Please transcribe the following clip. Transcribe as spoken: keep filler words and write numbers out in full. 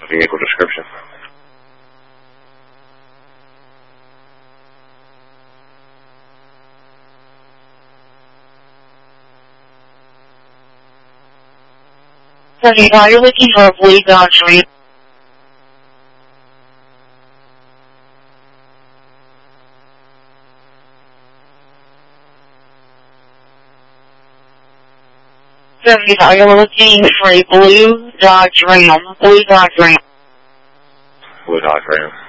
vehicle description. Sunny, are you looking for a blue Dodge Ram? Sunny, are you looking for a blue Dodge Ram? Blue Dodge Ram. Blue Dodge Ram.